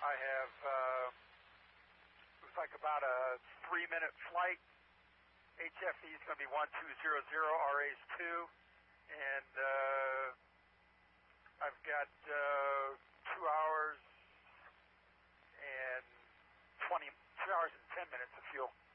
I have, looks like about a 3-minute flight. HFE is going to be 1200, RA's 2, and I've got 2 hours and 10 minutes of fuel.